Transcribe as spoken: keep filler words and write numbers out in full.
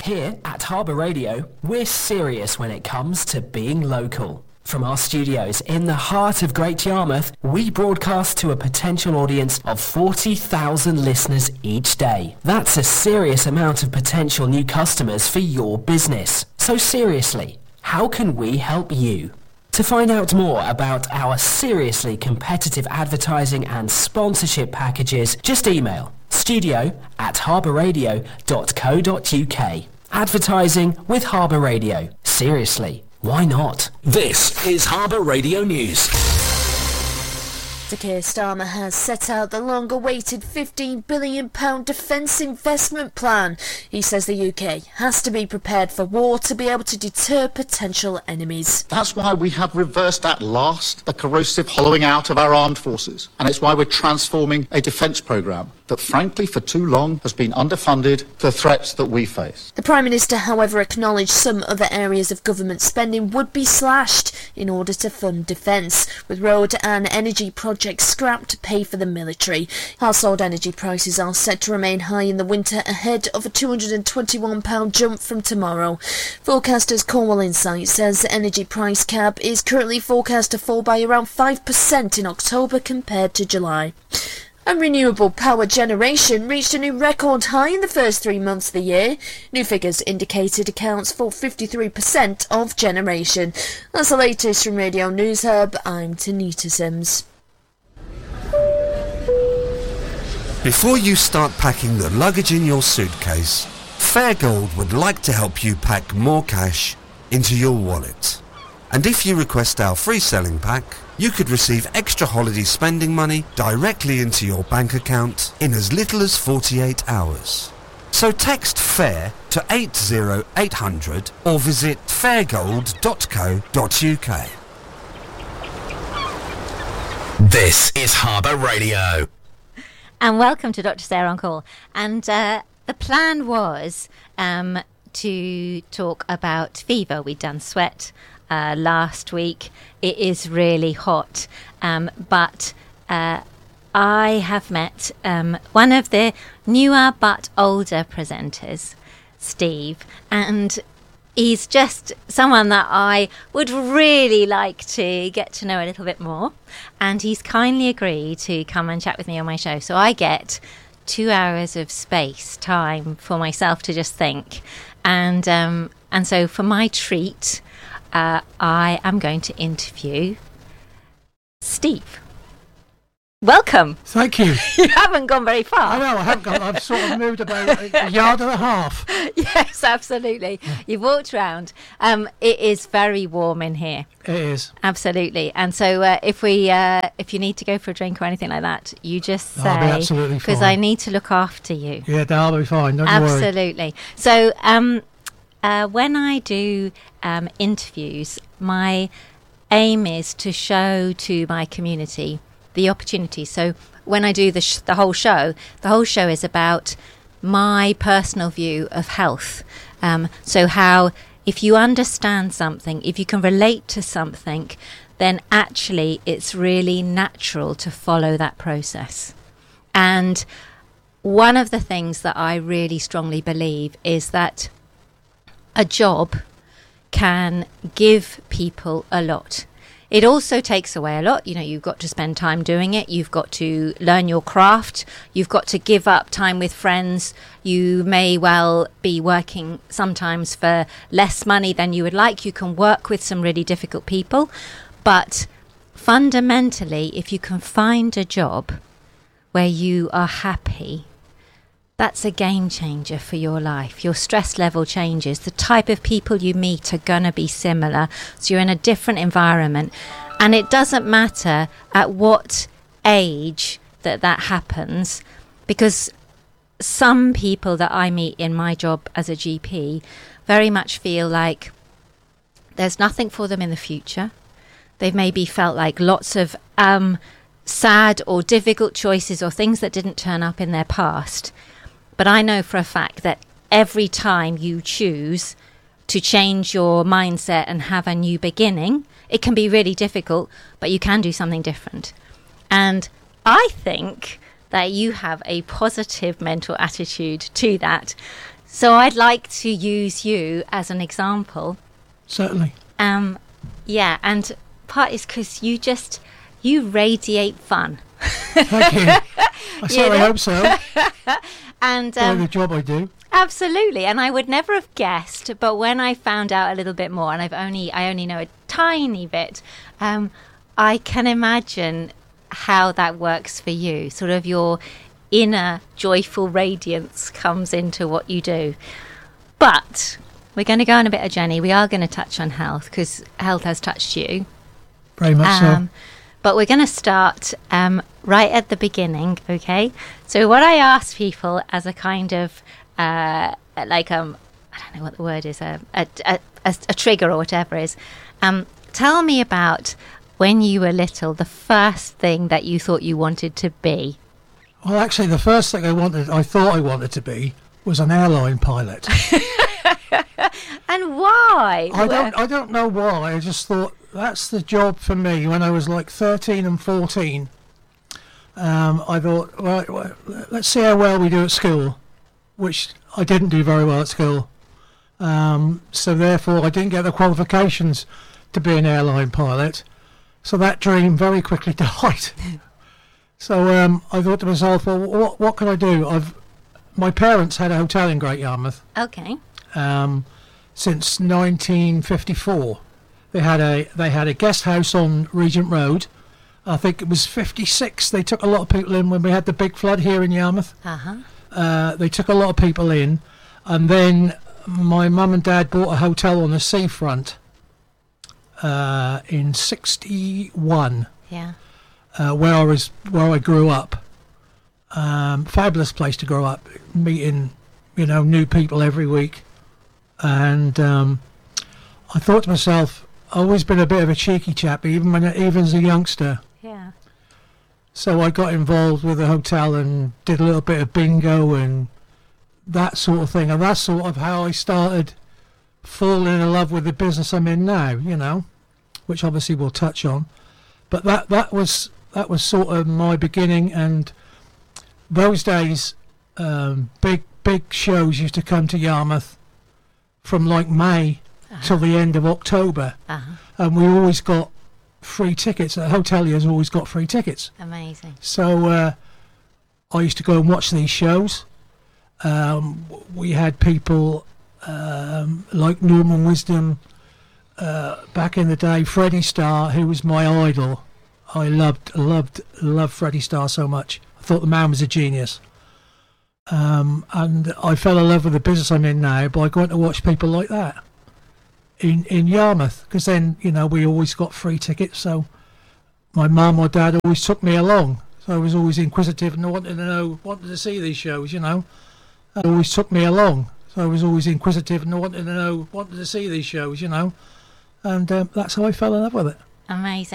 Here at Harbour Radio, we're serious when it comes to being local. From our studios in the heart of Great Yarmouth, we broadcast to a potential audience of forty thousand listeners each day. That's a serious amount of potential new customers for your business. So seriously, how can we help you? To find out more about our seriously competitive advertising and sponsorship packages, just email studio at harbourradio dot co dot uk. Advertising with Harbour Radio. Seriously, why not? This is Harbour Radio News. Sir Keir Starmer has set out the long-awaited fifteen billion pounds defence investment plan. He says the U K has to be prepared for war to be able to deter potential enemies. That's why we have reversed at last the corrosive hollowing out of our armed forces. And it's why we're transforming a defence programme that, frankly, for too long has been underfunded to the threats that we face. The Prime Minister, however, acknowledged some other areas of government spending would be slashed in order to fund defence, with road and energy projects scrapped to pay for the military. Household energy prices are set to remain high in the winter ahead of a two hundred twenty-one pounds jump from tomorrow. Forecasters Cornwall Insight says the energy price cap is currently forecast to fall by around five percent in October compared to July. And renewable power generation reached a new record high in the first three months of the year. New figures indicated accounts for fifty-three percent of generation. That's the latest from Radio News Hub. I'm Tanita Sims. Before you start packing the luggage in your suitcase, Fairgold would like to help you pack more cash into your wallet. And if you request our free selling pack, you could receive extra holiday spending money directly into your bank account in as little as forty-eight hours. So text FAIR to eight zero eight hundred or visit fairgold dot co dot uk. This is Harbour Radio. And welcome to Doctor Sarah on Call. And uh, the plan was um, to talk about fever. We'd done sweat uh, last week. It is really hot. Um, but uh, I have met um, one of the newer but older presenters, Steve. And he's just someone that I would really like to get to know a little bit more. And he's kindly agreed to come and chat with me on my show. So I get two hours of space, time for myself to just think. And um, and so for my treat, uh, I am going to interview Steve. Welcome. Thank you. You haven't gone very far. I know, I haven't gone. I've sort of moved about a yard and a half. Yes, absolutely. You've walked around. Um, it is very warm in here. It is. Absolutely. And so uh, if we, uh, if you need to go for a drink or anything like that, you just say. I'll be absolutely fine. Because I need to look after you. Yeah, that'll be fine. Don't absolutely. worry. Absolutely. So um, uh, when I do um, interviews, my aim is to show to my community the opportunity. So when I do the sh- the whole show, the whole show is about my personal view of health. Um, so how, if you understand something, if you can relate to something, then actually it's really natural to follow that process. And one of the things that I really strongly believe is that a job can give people a lot. It also takes away a lot. You know, you've got to spend time doing it. You've got to learn your craft. You've got to give up time with friends. You may well be working sometimes for less money than you would like. You can work with some really difficult people. But fundamentally, if you can find a job where you are happy, that's a game changer for your life. Your stress level changes. The type of people you meet are going to be similar. So you're in a different environment. And it doesn't matter at what age that that happens, because some people that I meet in my job as a G P very much feel like there's nothing for them in the future. They've maybe felt like lots of um, sad or difficult choices or things that didn't turn up in their past. But I know for a fact that every time you choose to change your mindset and have a new beginning, it can be really difficult, but you can do something different. And I think that you have a positive mental attitude to that. So I'd like to use you as an example. Certainly. Um, yeah, and part is because you just, you radiate fun. Thank you. I certainly know? hope so. And Doing um, the job I do. absolutely, and I would never have guessed, but when I found out a little bit more, and I've only, I only know a tiny bit, um, I can imagine how that works for you. Sort of your inner joyful radiance comes into what you do. But we're going to go on a bit of journey. We are going to touch on health because health has touched you. Very much Um, so. but we're going to start um, right at the beginning, okay? So what I ask people as a kind of, uh, like, um, I don't know what the word is, a, a, a, a, a trigger or whatever is, um, tell me about when you were little, the first thing that you thought you wanted to be. Well, actually, the first thing I wanted, I thought I wanted to be, was an airline pilot. And why? I don't, I don't know why. I just thought that's the job for me. When I was like thirteen and fourteen, um, I thought, right, well, let's see how well we do at school, which I didn't do very well at school. Um, so therefore, I didn't get the qualifications to be an airline pilot. So that dream very quickly died. So um, I thought to myself, well, what what can I do? I've my parents had a hotel in Great Yarmouth Okay. um, since nineteen fifty-four. They had a they had a guest house on Regent Road. I think it was fifty-six. They took a lot of people in when we had the big flood here in Yarmouth. Uh-huh. Uh, they took a lot of people in, and then my mum and dad bought a hotel on the seafront uh, in sixty-one. Yeah. Uh, where I was, where I grew up. Um, fabulous place to grow up, meeting, you know, new people every week. And um, I thought to myself, I've always been a bit of a cheeky chap, even when, even as a youngster. Yeah. So I got involved with the hotel and did a little bit of bingo and that sort of thing. And that's sort of how I started falling in love with the business I'm in now, you know, which obviously we'll touch on. But that, that was that was sort of my beginning, and those days, um, big big shows used to come to Yarmouth from like May uh-huh. till the end of October, Uh-huh. and we always got free tickets. The hoteliers always got free tickets. Amazing. So uh, I used to go and watch these shows. Um, we had people um, like Norman Wisdom. Uh, back in the day, Freddie Starr, who was my idol. I loved, loved, loved Freddie Starr so much. I thought the man was a genius. Um, and I fell in love with the business I'm in now by going to watch people like that in, in Yarmouth. Because then, you know, we always got free tickets. So my mum or dad always took me along. So I was always inquisitive and I wanted to know, wanted to see these shows, you know. And always took me along. So I was always inquisitive and I wanted to know, wanted to see these shows, you know. And um, that's how I fell in love with it. Amazing.